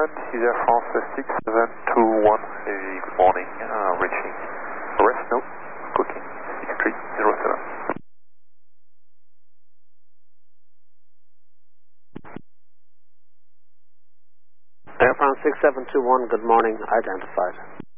this is Air France 6721. Good morning, reaching rest now, cooking 6307. Air France 6721, good morning, identified.